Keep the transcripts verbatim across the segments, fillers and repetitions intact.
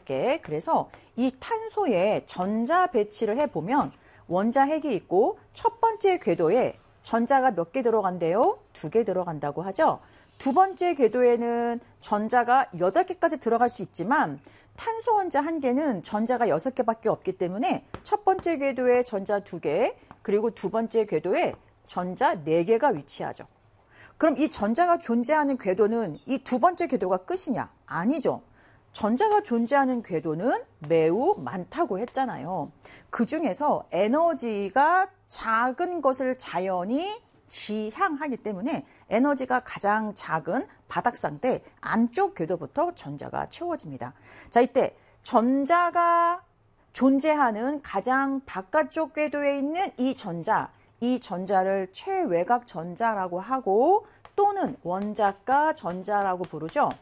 볼게. 그래서 이 탄소에 전자 배치를 해보면 원자핵이 있고 첫 번째 궤도에 전자가 몇 개 들어간대요? 두 개 들어간다고 하죠. 두 번째 궤도에는 전자가 여덟 개까지 들어갈 수 있지만 탄소 원자 한 개는 전자가 여섯 개밖에 없기 때문에 첫 번째 궤도에 전자 두 개, 그리고 두 번째 궤도에 전자 네 개가 위치하죠. 그럼 이 전자가 존재하는 궤도는 이 두 번째 궤도가 끝이냐? 아니죠. 전자가 존재하는 궤도는 매우 많다고 했잖아요. 그 중에서 에너지가 작은 것을 자연히 지향하기 때문에 에너지가 가장 작은 바닥 상태 안쪽 궤도부터 전자가 채워집니다. 자, 이때 전자가 존재하는 가장 바깥쪽 궤도에 있는 이 전자, 이 전자를 최외곽 전자라고 하고 또는 원자가 전자라고 부르죠.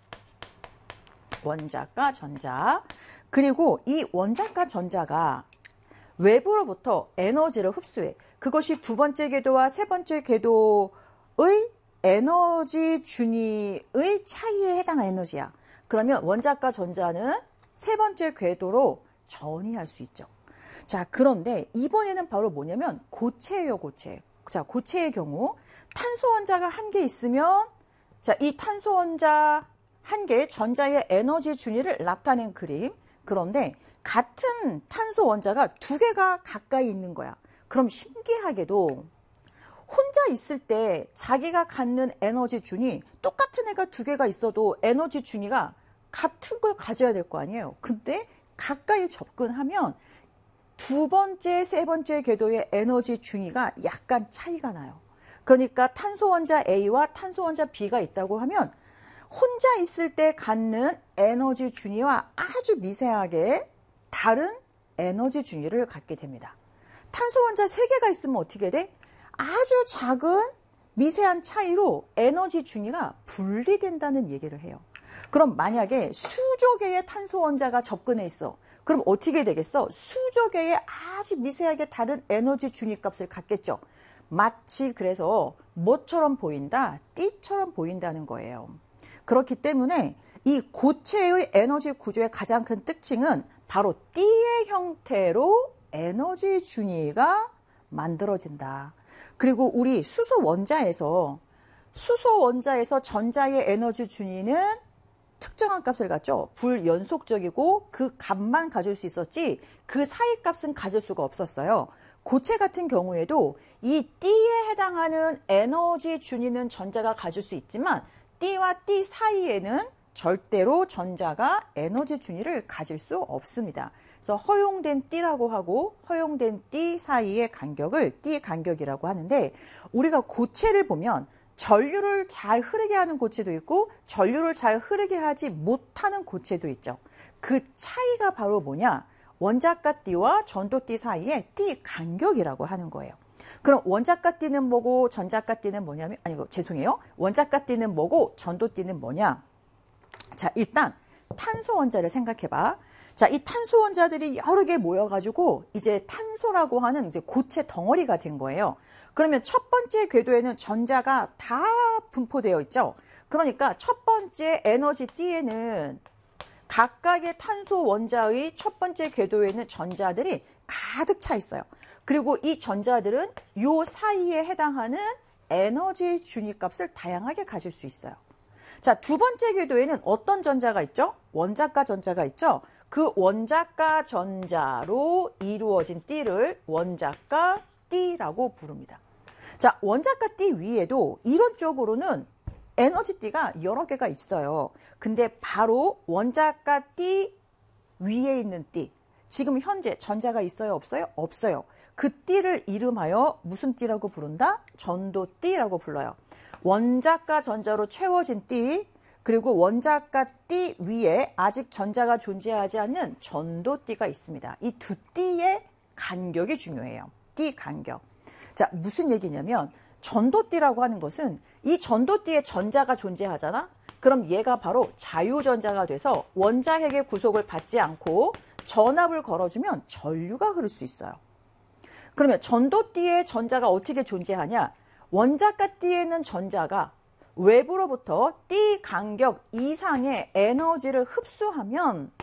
원자가 전자. 그리고 이 원자가 전자가 외부로부터 에너지를 흡수해. 그것이 두 번째 궤도와 세 번째 궤도의 에너지 준위의 차이에 해당하는 에너지야. 그러면 원자가 전자는 세 번째 궤도로 전이할 수 있죠. 자, 그런데 이번에는 바로 뭐냐면 고체예요, 고체. 자, 고체의 경우 탄소 원자가 한 개 있으면 자, 이 탄소 원자 한 개의 전자의 에너지 준위를 나타낸 그림. 그런데 같은 탄소 원자가 두 개가 가까이 있는 거야. 그럼 신기하게도 혼자 있을 때 자기가 갖는 에너지 준위 똑같은 애가 두 개가 있어도 에너지 준위가 같은 걸 가져야 될 거 아니에요. 근데 가까이 접근하면 두 번째, 세 번째 궤도의 에너지 준위가 약간 차이가 나요. 그러니까 탄소 원자 A와 탄소 원자 B가 있다고 하면 혼자 있을 때 갖는 에너지 준위와 아주 미세하게 다른 에너지 준위를 갖게 됩니다. 탄소 원자 세 개가 있으면 어떻게 돼? 아주 작은 미세한 차이로 에너지 준위가 분리된다는 얘기를 해요. 그럼 만약에 수조 개의 탄소 원자가 접근해 있어. 그럼 어떻게 되겠어? 수조 개의 아주 미세하게 다른 에너지 준위 값을 갖겠죠. 마치 그래서 뭐처럼 보인다? 띠처럼 보인다는 거예요. 그렇기 때문에 이 고체의 에너지 구조의 가장 큰 특징은 바로 띠의 형태로 에너지 준위가 만들어진다. 그리고 우리 수소 원자에서 수소 원자에서 전자의 에너지 준위는 특정한 값을 갖죠. 불연속적이고 그 값만 가질 수 있었지 그 사이 값은 가질 수가 없었어요. 고체 같은 경우에도 이 띠에 해당하는 에너지 준위는 전자가 가질 수 있지만 띠와 띠 사이에는 절대로 전자가 에너지 준위를 가질 수 없습니다. 그래서 허용된 띠라고 하고 허용된 띠 사이의 간격을 띠 간격이라고 하는데 우리가 고체를 보면 전류를 잘 흐르게 하는 고체도 있고 전류를 잘 흐르게 하지 못하는 고체도 있죠. 그 차이가 바로 뭐냐? 원자가 띠와 전도띠 사이의 띠 간격이라고 하는 거예요. 그럼 원자가 띠는 뭐고 전자가 띠는 뭐냐면 아니고 죄송해요. 원자가 띠는 뭐고 전도띠는 뭐냐? 자, 일단 탄소 원자를 생각해 봐. 자, 이 탄소 원자들이 여러 개 모여 가지고 이제 탄소라고 하는 이제 고체 덩어리가 된 거예요. 그러면 첫 번째 궤도에는 전자가 다 분포되어 있죠. 그러니까 첫 번째 에너지 띠에는 각각의 탄소 원자의 첫 번째 궤도에는 전자들이 가득 차 있어요. 그리고 이 전자들은 요 사이에 해당하는 에너지 준위 값을 다양하게 가질 수 있어요. 자, 두 번째 궤도에는 어떤 전자가 있죠? 원자가 전자가 있죠. 그 원자가 전자로 이루어진 띠를 원자가 띠라고 부릅니다. 자, 원자가 띠 위에도 이론적으로는 에너지 띠가 여러 개가 있어요. 근데 바로 원자가 띠 위에 있는 띠, 지금 현재 전자가 있어요, 없어요? 없어요. 그 띠를 이름하여 무슨 띠라고 부른다? 전도띠라고 불러요. 원자가 전자로 채워진 띠, 그리고 원자가 띠 위에 아직 전자가 존재하지 않는 전도띠가 있습니다. 이 두 띠의 간격이 중요해요. 띠 간격. 자, 무슨 얘기냐면 전도띠라고 하는 것은 이 전도띠에 전자가 존재하잖아? 그럼 얘가 바로 자유전자가 돼서 원자핵의 구속을 받지 않고 전압을 걸어주면 전류가 흐를 수 있어요. 그러면 전도띠에 전자가 어떻게 존재하냐? 원자가 띠에는 전자가 외부로부터 띠 간격 이상의 에너지를 흡수하면